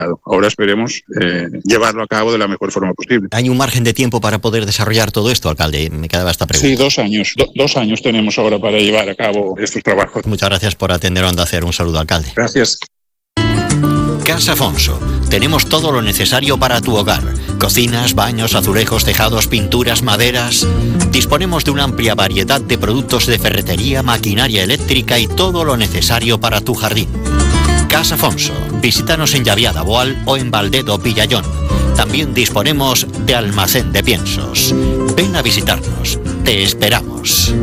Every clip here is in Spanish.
Ahora esperemos llevarlo a cabo de la mejor forma posible. ¿Hay un margen de tiempo para poder desarrollar todo esto, alcalde? Me quedaba esta pregunta. Sí, 2 años. 2 años tenemos ahora para llevar a cabo estos trabajos. Muchas gracias por atender a Onda Cero. Un saludo, alcalde. Gracias. Casa Afonso. Tenemos todo lo necesario para tu hogar. Cocinas, baños, azulejos, tejados, pinturas, maderas. Disponemos de una amplia variedad de productos de ferretería, maquinaria eléctrica y todo lo necesario para tu jardín. Casa Afonso. Visítanos en Llaviada, Boal o en Valdedo, Villayón. También disponemos de almacén de piensos. Ven a visitarnos. Te esperamos.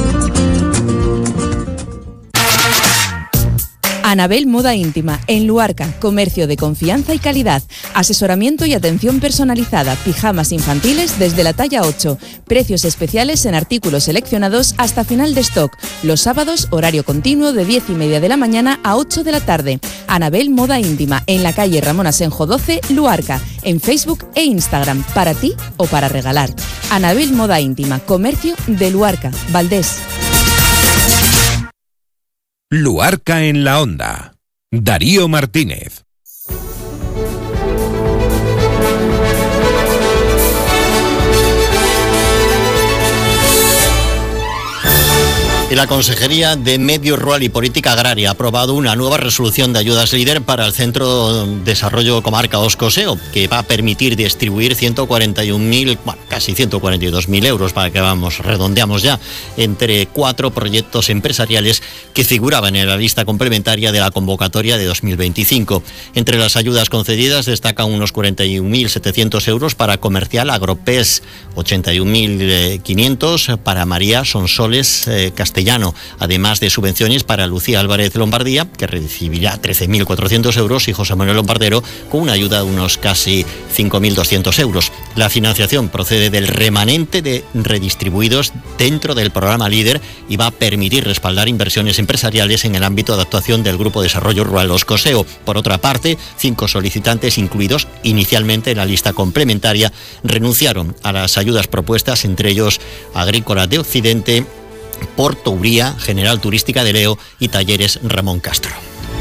Anabel Moda Íntima, en Luarca, comercio de confianza y calidad, asesoramiento y atención personalizada, pijamas infantiles desde la talla 8, precios especiales en artículos seleccionados hasta final de stock, los sábados horario continuo de 10:30 de la mañana a 8 de la tarde. Anabel Moda Íntima, en la calle Ramón Asenjo 12, Luarca, en Facebook e Instagram, para ti o para regalar. Anabel Moda Íntima, comercio de Luarca, Valdés. Luarca en la Onda. Darío Martínez. Y la Consejería de Medio Rural y Política Agraria ha aprobado una nueva resolución de ayudas líder para el Centro de Desarrollo Comarca Oscoseo, que va a permitir distribuir 141.000, casi 142.000 euros, para que redondeamos ya, entre 4 proyectos empresariales que figuraban en la lista complementaria de la convocatoria de 2025. Entre las ayudas concedidas destacan unos 41.700 euros para Comercial Agropes, 81.500 para María Sonsoles Castellano, además de subvenciones para Lucía Álvarez Lombardía, que recibirá 13.400 euros, y José Manuel Lombardero, con una ayuda de unos casi 5.200 euros. La financiación procede del remanente de redistribuidos dentro del programa LEADER y va a permitir respaldar inversiones empresariales en el ámbito de actuación del Grupo de Desarrollo Rural Oscoseo. Por otra parte, 5 solicitantes incluidos inicialmente en la lista complementaria renunciaron a las ayudas propuestas, entre ellos Agrícola de Occidente, Porto Uría, General Turística de Leo y Talleres Ramón Castro.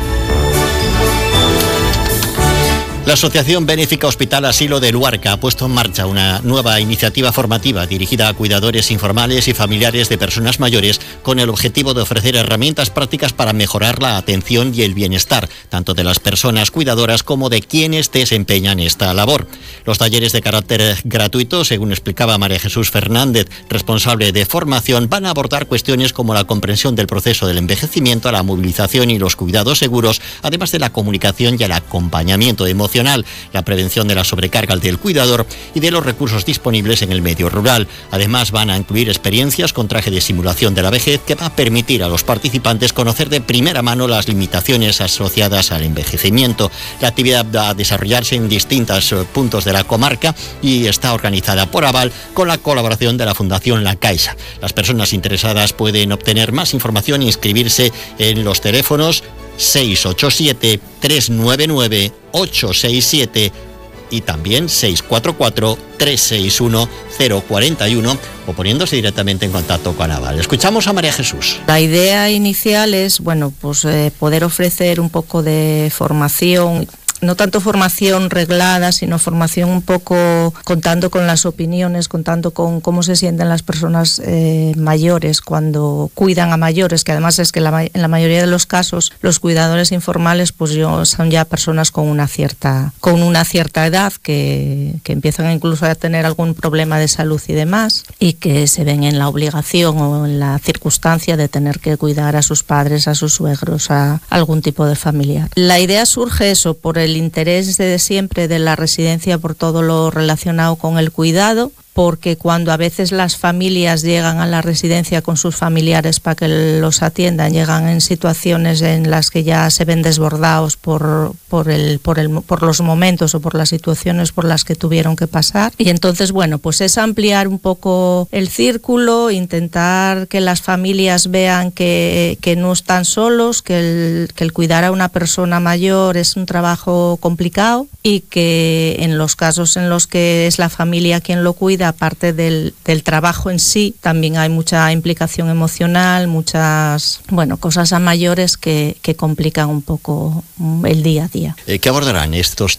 La Asociación Benéfica Hospital Asilo de Luarca ha puesto en marcha una nueva iniciativa formativa dirigida a cuidadores informales y familiares de personas mayores, con el objetivo de ofrecer herramientas prácticas para mejorar la atención y el bienestar, tanto de las personas cuidadoras como de quienes desempeñan esta labor. Los talleres, de carácter gratuito, según explicaba María Jesús Fernández, responsable de formación, van a abordar cuestiones como la comprensión del proceso del envejecimiento, la movilización y los cuidados seguros, además de la comunicación y el acompañamiento emocional, la prevención de la sobrecarga del cuidador y de los recursos disponibles en el medio rural. Además, van a incluir experiencias con traje de simulación de la vejez, que va a permitir a los participantes conocer de primera mano las limitaciones asociadas al envejecimiento. La actividad va a desarrollarse en distintos puntos de la comarca y está organizada por aval con la colaboración de la Fundación La Caixa. Las personas interesadas pueden obtener más información e inscribirse en los teléfonos 687-399-867 y también 644-361-041, o poniéndose directamente en contacto con Aval. Escuchamos a María Jesús. La idea inicial es, poder ofrecer un poco de formación, no tanto formación reglada, sino formación un poco contando con las opiniones, contando con cómo se sienten las personas mayores cuando cuidan a mayores, que además es que en la mayoría de los casos los cuidadores informales son ya personas con una cierta edad que empiezan incluso a tener algún problema de salud y demás, y que se ven en la obligación o en la circunstancia de tener que cuidar a sus padres, a sus suegros, a algún tipo de familiar. La idea surge eso por el interés de siempre de la residencia por todo lo relacionado con el cuidado, porque cuando a veces las familias llegan a la residencia con sus familiares para que los atiendan, llegan en situaciones en las que ya se ven desbordados por los momentos o por las situaciones por las que tuvieron que pasar. Y entonces, es ampliar un poco el círculo, intentar que las familias vean que no están solos, que el cuidar a una persona mayor es un trabajo complicado, y que en los casos en los que es la familia quien lo cuida, vida, aparte del trabajo en sí, también hay mucha implicación emocional, muchas, cosas a mayores que complican un poco el día a día. ¿Qué abordarán estos